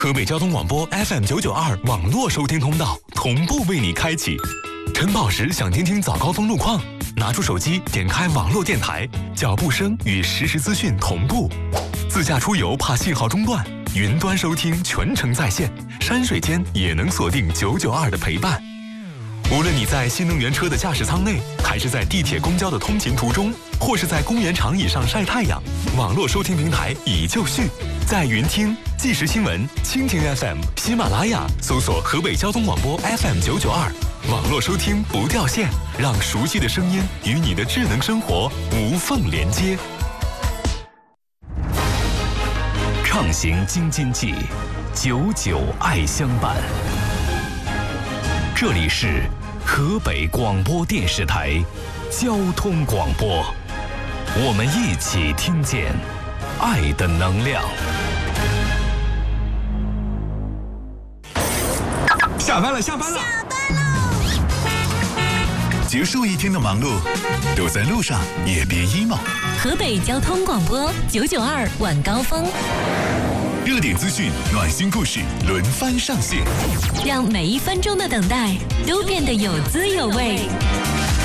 河北交通广播 FM992 网络收听通道同步为你开启。晨跑时想听听早高峰路况，拿出手机点开网络电台，脚步声与实时资讯同步。自驾出游怕信号中断，云端收听全程在线，山水间也能锁定992的陪伴。无论你在新能源车的驾驶舱内，还是在地铁公交的通勤途中，或是在公园长椅上晒太阳，网络收听平台已就绪。在云听、即时新闻、蜻蜓 FM、喜马拉雅搜索河北交通广播 FM992，网络收听不掉线，让熟悉的声音与你的智能生活无缝连接。 畅行京津冀，99爱相伴。这里是河北广播电视台交通广播，我们一起听见爱的能量。 下班了，下班了， 下班喽！ 结束一天的忙碌，都在路上也别 emo。 河北交通广播992晚高峰， 热点资讯、暖心故事轮番上线， 让每一分钟的等待都变得有滋有味。